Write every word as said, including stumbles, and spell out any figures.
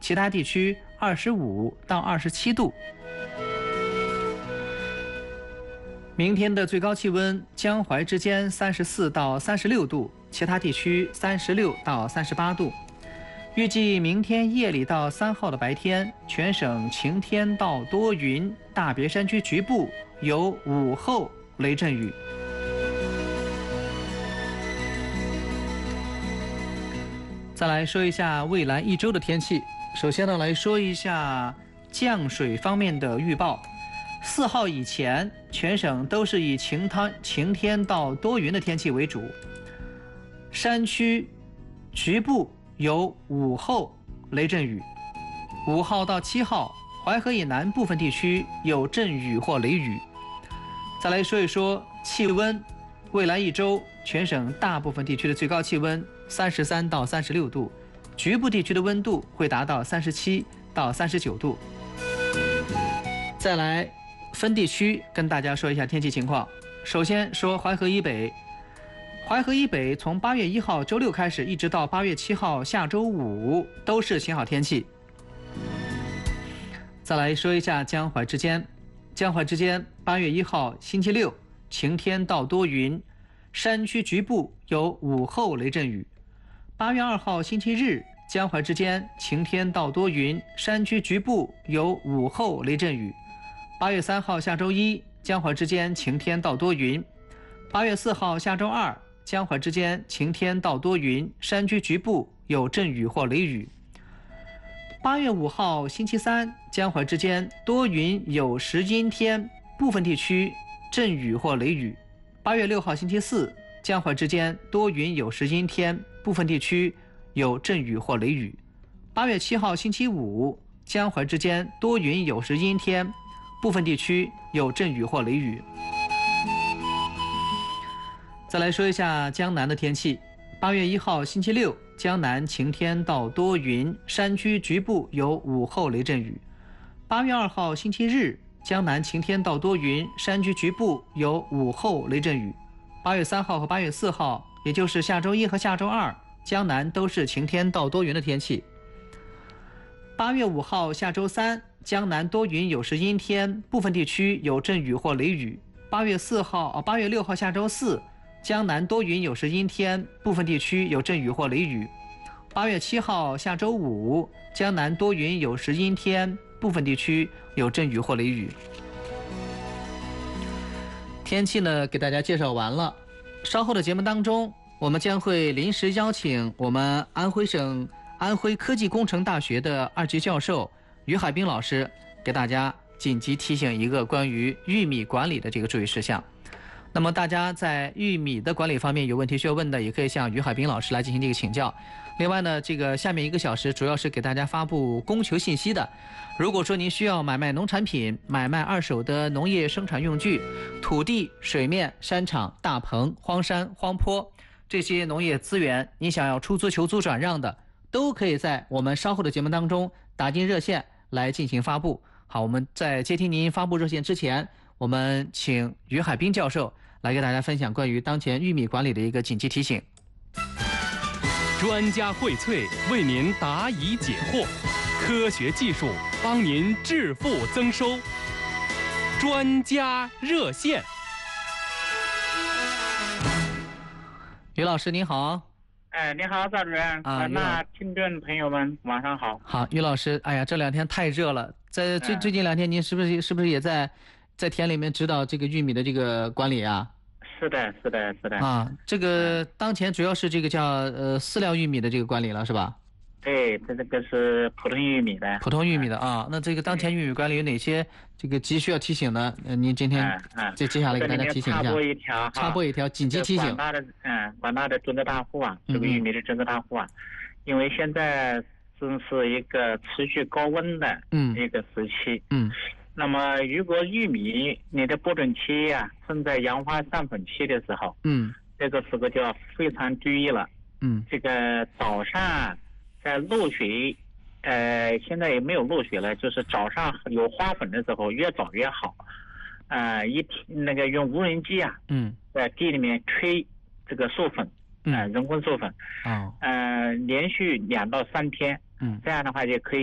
其他地区二十五到二十七度。明天的最高气温，江淮之间三十四到三十六度，其他地区三十六到三十八度。预计明天夜里到三号的白天，全省晴天到多云，大别山区局部有午后雷阵雨。再来说一下未来一周的天气。首先呢，来说一下降水方面的预报。四号以前，全省都是以晴天晴天到多云的天气为主，山区局部有午后雷阵雨。五号到七号，淮河以南部分地区有阵雨或雷雨。再来说一说气温，未来一周全省大部分地区的最高气温三十三到三十六度，局部地区的温度会达到三十七到三十九度。再来分地区跟大家说一下天气情况。首先说淮河以北，淮河以北从八月一号周六开始，一直到八月七号下周五都是晴好天气。再来说一下江淮之间，江淮之间八月一号星期六晴天到多云，山区局部有午后雷阵雨。八月二号星期日，江淮之间晴天到多云，山区局部有午后雷阵雨。八月三号下周一，江淮之间晴天到多云。八月四号下周二，江淮之间晴天到多云，山区局部有阵雨或雷雨。八月五号星期三，江淮之间多云有时阴天，部分地区阵雨或雷雨。八月六号星期四，江淮之间多云有时阴天，部分地区有阵雨或雷雨。八月七号星期五，江淮之间多云有时阴天，部分地区有阵雨或雷雨。再来说一下江南的天气。八月一号星期六，江南晴天到多云，山区局部有午后雷阵雨。八月二号星期日，江南晴天到多云，山区局部有午后雷阵雨。八月三号和八月四号，也就是下周一和下周二，江南都是晴天到多云的天气。八月五号下周三，江南多云有时阴天，部分地区有阵雨或雷雨。八月四号啊，八月六号下周四，江南多云有时阴天，部分地区有阵雨或雷雨。八月七号下周五，江南多云有时阴天，部分地区有阵雨或雷雨。天气呢，给大家介绍完了。稍后的节目当中，我们将会临时邀请我们安徽省安徽科技工程大学的二级教授于海滨老师，给大家紧急提醒一个关于玉米管理的这个注意事项。那么大家在玉米的管理方面有问题需要问的，也可以向于海滨老师来进行这个请教。另外呢，这个下面一个小时主要是给大家发布供求信息的。如果说您需要买卖农产品、买卖二手的农业生产用具、土地、水面、山场、大棚、荒山、荒坡这些农业资源，你想要出租、求租、转让的，都可以在我们稍后的节目当中打进热线来进行发布。好，我们在接听您发布热线之前，我们请于海滨教授来给大家分享关于当前玉米管理的一个紧急提醒。 专家荟萃，为您答疑解惑，科学技术帮您致富增收。专家热线。 于老师您好。 哎，你好，赵主任。 啊， 那听众朋友们晚上好。 好，于老师，哎呀，这两天太热了，在最、嗯、最近两天您是不是是不是也在在田里面指导这个玉米的这个管理啊？ 是的，是的，是的。 啊，这个当前主要是这个叫呃饲料玉米的这个管理了，是吧？ 对，这这个是普通玉米的。 普通玉米的啊，那这个当前玉米管理有哪些这个急需要提醒的？呃，您今天这接下来给大家提醒一下。 插播一条， 插播一条紧急提醒。 广大的嗯，广大的种植大户啊，这个玉米的种植大户啊，嗯、因为现在正是一个持续高温的一个时期。 嗯。嗯那么，如果玉米你的播种期呀、啊、正在杨花上粉期的时候， 嗯， 这个时候就要非常注意了。 嗯， 这个早上在落水，呃，现在也没有落水了，就是早上有花粉的时候，越早越好。啊、呃，一那个用无人机啊， 嗯， 在地里面吹这个授粉， 嗯、 呃，人工授粉， 哦， 呃，连续两到三天， 嗯， 这样的话就可以。